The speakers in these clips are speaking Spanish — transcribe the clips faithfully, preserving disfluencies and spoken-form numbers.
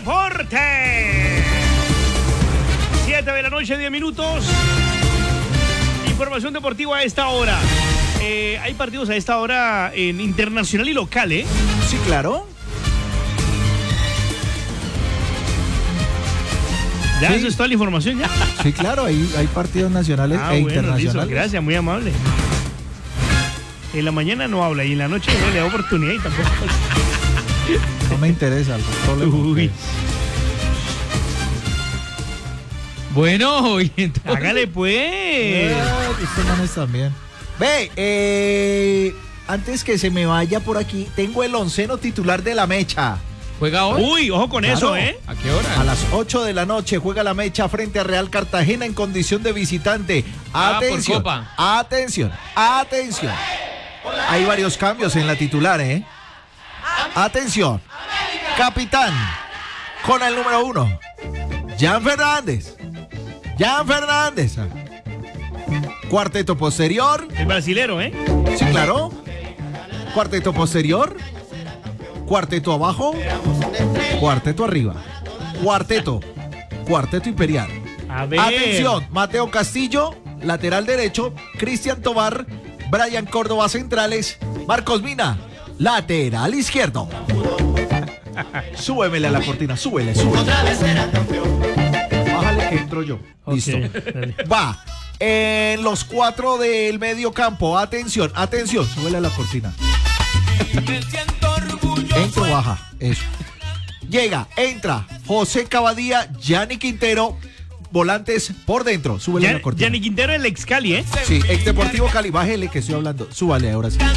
deporte. siete de la noche, diez minutos. Información deportiva a esta hora. Eh, hay partidos a esta hora en internacional y local, ¿eh? Sí, claro. Ya, sí. Eso es toda la información, ya. Sí, claro, hay, hay partidos nacionales ah, e bueno, internacionales. Listo, gracias, muy amable. En la mañana no habla y en la noche no le da oportunidad y tampoco. No me interesa el problema. Uy. Bueno, y entonces... Hágale pues. Ah, estos manes también. Ve, eh, antes que se me vaya por aquí, tengo el onceno titular de la Mecha. ¿Juega hoy? Uy, ojo con Claro. eso, ¿eh? ¿A qué hora? A las ocho de la noche juega la Mecha frente a Real Cartagena en condición de visitante. Ah, por Atención, Copa. atención, atención. Hay varios cambios en la titular, ¿eh? Atención. Capitán con el número uno, Jan Fernández. Jan Fernández. Cuarteto posterior. El brasilero, ¿eh? Sí, claro. Cuarteto posterior. Cuarteto abajo. Cuarteto arriba. Cuarteto. Cuarteto imperial. A ver. Atención, Mateo Castillo, lateral derecho. Cristian Tobar. Brian Córdoba, centrales. Marcos Mina, lateral izquierdo. Súbemele a la cortina, súbele, súbele. Bájale que entro yo. Ok, Listo. dale. Va. En los cuatro del medio campo. Atención, atención. Súbele a la cortina. Entro, baja. Eso. Llega, entra. José Cavadía, Gianni Quintero. Volantes por dentro. Súbele a la Yan- cortina. Gianni Quintero, el ex Cali, ¿eh? Sí, ex Deportivo Cali. Bájele que estoy hablando. Súbale ahora sí.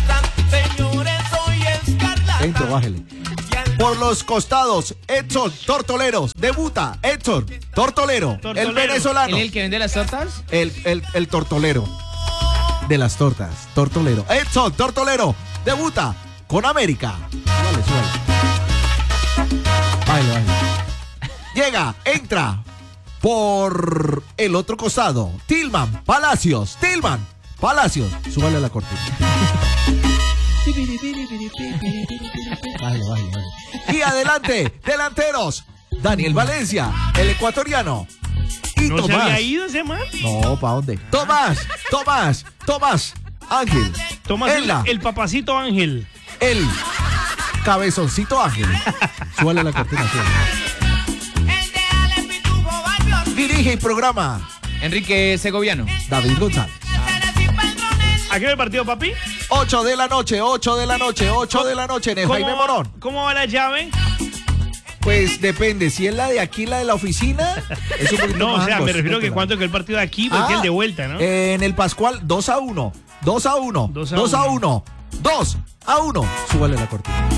Entro, bájele. Por los costados, Edson Tortoleros. Debuta Edson Tortolero, Tortolero. el venezolano. ¿Él es el que vende las tortas? El, el, el tortolero de las tortas. Tortolero. Edson Tortolero. Debuta con América. Súbale, súbale. Bájale, bájale. Llega, entra por el otro costado. Tilman Palacios. Tilman Palacios. Súbale a la cortina. Bájale, bájale, bájale. Y adelante, delanteros. Daniel Valencia, el ecuatoriano. Y ¿No se Tomás. había ido ese man? No, ¿para dónde? Tomás, Tomás, Tomás, Ángel. Tomás, el, Ela, el papacito Ángel. el cabezoncito Ángel. Súbale a la cortina. Súbale. Dirige el programa Enrique Segoviano. David González. ¿A qué va el partido, papi? ocho de la noche, ocho de la noche, ocho de la noche en el Jaime Morón. ¿Cómo va la llave? Pues depende, si es la de aquí, la de la oficina, es un poquito No, o más sea, me angostura. refiero que cuánto que el partido de aquí, porque Ah, el de vuelta, ¿no? En el Pascual, dos a uno. dos a uno. Dos a dos a uno. uno. dos a uno. Súbale la cortina.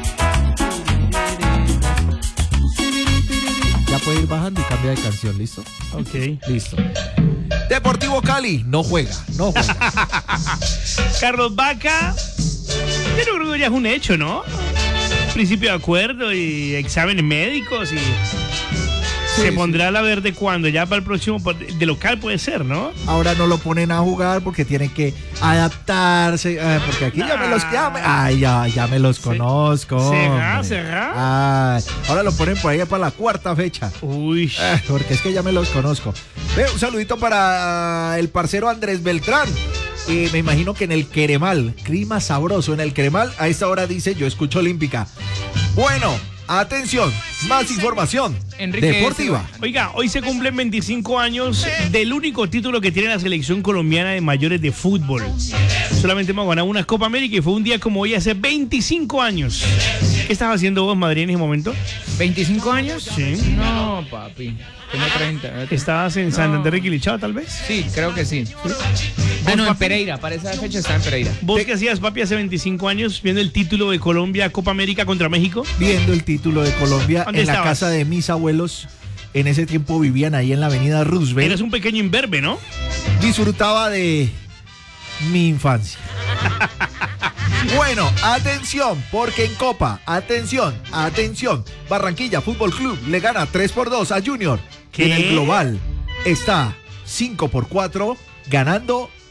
Ya puede ir bajando y cambia de canción, ¿listo? Ok. Listo. Deportivo Cali, no juega, no juega. Carlos Vaca, yo no creo que ya es un hecho, ¿no? Principio de acuerdo y exámenes médicos y Sí, se sí. pondrá a la verde cuando, ya para el próximo, de local puede ser, ¿no? Ahora no lo ponen a jugar porque tienen que adaptarse, ah, porque aquí ya me los ya me- ay, ya, ya me los Se- conozco. ¿será? hombre. ¿Será? Ay, ahora lo ponen por ahí para la cuarta fecha. Uy. Ah, porque es que ya me los conozco. Ve, un saludito para el parcero Andrés Beltrán. Y me imagino que en el Queremal, clima sabroso en el Queremal, a esta hora dice yo escucho Olímpica. Bueno, atención, más información Enrique deportiva. Oiga, hoy se cumplen veinticinco años del único título que tiene la selección colombiana de mayores de fútbol. Solamente hemos ganado una Copa América y fue un día como hoy hace veinticinco años. ¿Qué estabas haciendo vos, Madrid, en ese momento? ¿veinticinco años? Sí. No, papi. Tengo treinta. ¿Estabas en Santander No. Requilichao, tal vez? Sí, creo que sí. Ah, no, en Pereira. Para esa fecha estaba en Pereira. ¿Vos qué hacías, papi, hace veinticinco años viendo el título de Colombia Copa América contra México? Viendo el título de Colombia ¿Dónde en la estabas? casa de mis abuelos. En ese tiempo vivían ahí en la avenida Roosevelt. Eres un pequeño imberbe, ¿no? Disfrutaba de mi infancia. Bueno, atención, porque en Copa, atención, atención, Barranquilla Fútbol Club le gana tres por dos a Junior. ¿Qué? En el global está cinco por cuatro ganando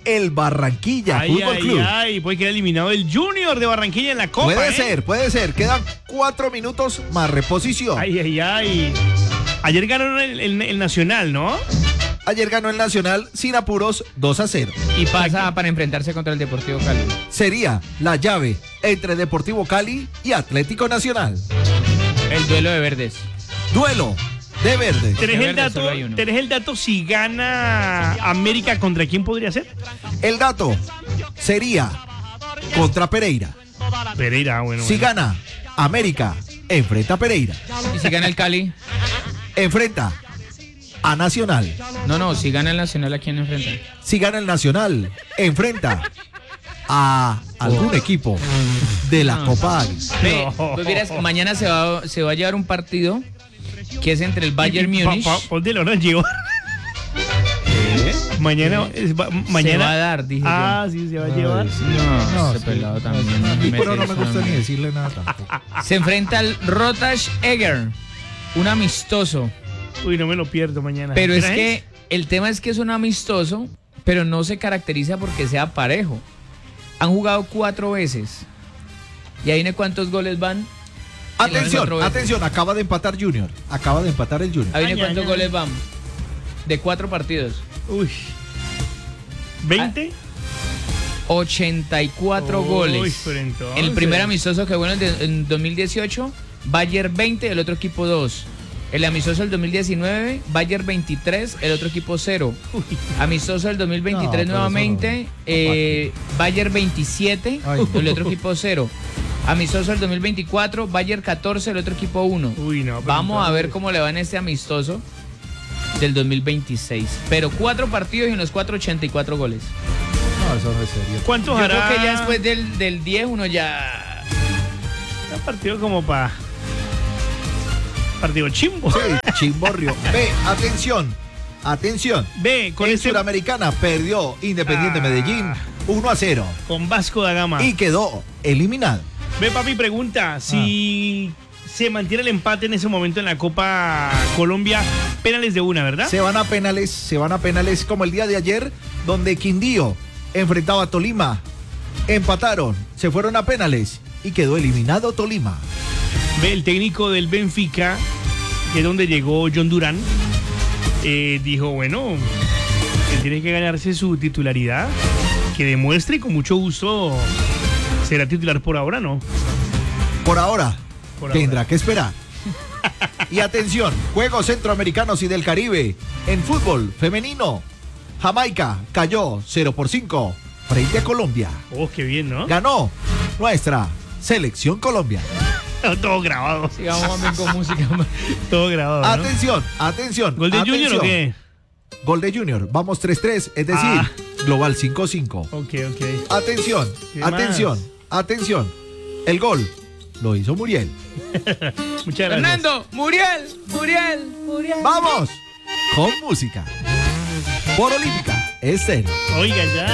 el Barranquilla Ay, Fútbol ay, Club. ay, puede quedar eliminado el Junior de Barranquilla en la Copa. Puede ¿eh? ser, puede ser. Quedan cuatro minutos más reposición. Ay, ay, ay. Ayer ganaron el, el- el Nacional, ¿no? Ayer ganó el Nacional sin apuros dos a cero. Y pasa para enfrentarse contra el Deportivo Cali. Sería la llave entre Deportivo Cali y Atlético Nacional. El duelo de verdes. Duelo de verdes. ¿Tenés De el, verde dato, solo hay uno. ¿Tenés el dato si gana América contra quién podría ser? El dato sería contra Pereira. Pereira, bueno. Si bueno. gana América, enfrenta a Pereira. Y si gana el Cali. Enfrenta a Nacional. No, no, si gana el Nacional, ¿a quién enfrenta? Si gana el Nacional, enfrenta a algún equipo de la Copa Águila. Ve, No. pues vieras, mañana se va, se va a llevar un partido que es entre el Bayern Y- y- pa- Múnich. pa- Ponte la hora de llevar. Mañana, es- va- mañana. va a dar, dije Ah, sí, se va a llevar. No, No, ese sí. pelado también. Y mete pero no me esa- gusta ni decirle nada tampoco. Se enfrenta al Rotash Eger, un amistoso. Uy, no me lo pierdo mañana. Pero es ¿Qué hora que el tema es que es un amistoso, pero no se caracteriza porque sea parejo. Han jugado cuatro veces. Y ahí viene cuántos goles van. Atención, cuatro veces. atención, acaba de empatar Junior. Acaba de empatar el Junior. Ahí viene Ay, cuántos ay, ay. goles van. De cuatro partidos. Uy. ¿veinte? ochenta y cuatro Uy, goles. pero entonces- El primer amistoso que bueno en, en dos mil dieciocho, Bayern veinte, el otro equipo dos. El amistoso del dos mil diecinueve, Bayern veintitrés, el otro equipo cero. Uy. Amistoso del dos mil veintitrés No, pero nuevamente, eso no- eh, Bayern veintisiete, Ay, no. el otro equipo cero. Amistoso del dos mil veinticuatro, Bayern catorce, el otro equipo uno. Uy, no. pero Vamos a entonces- ver cómo le va en este amistoso del dos mil veintiséis. Pero cuatro partidos y en los cuatro ochenta y cuatro goles. No, eso no es serio. ¿Cuántos Yo hará? creo que ya después del, del diez uno ya... Un partido como para. Partido chimbo. Sí, chimborrio. Ve, atención, atención. Ve, con En este. Sudamericana perdió Independiente Ah. Medellín uno a cero Con Vasco da Gama. y quedó eliminado. Ve, papi, pregunta. Si se mantiene el empate en ese momento en la Copa Colombia, penales de una, ¿verdad? Se van a penales, se van a penales como el día de ayer, donde Quindío enfrentaba a Tolima. Empataron, se fueron a penales y quedó eliminado Tolima. Ve, el técnico del Benfica, que es donde llegó John Durán, eh, dijo, bueno, él tiene que ganarse su titularidad, que demuestre y con mucho gusto será titular por ahora, ¿no? Por ahora, Por tendrá ahora. que esperar. Y atención, Juegos Centroamericanos y del Caribe en fútbol femenino. Jamaica cayó cero por cinco frente a Colombia. Oh, qué bien, ¿no? Ganó nuestra selección Colombia. Todo grabado. Sigamos mami, con música. Todo grabado, ¿no? Atención, atención. ¿Gol de Junior o atención. qué? Gol de Junior. Vamos tres tres, es decir, Ah. global cinco cinco. Ok, ok. Atención, ¿Qué atención, más? atención. El gol lo hizo Muriel. Muchas gracias. Fernando, Muriel, Muriel, Muriel. Vamos con música. Por Olímpica, es cero. Oiga, ya.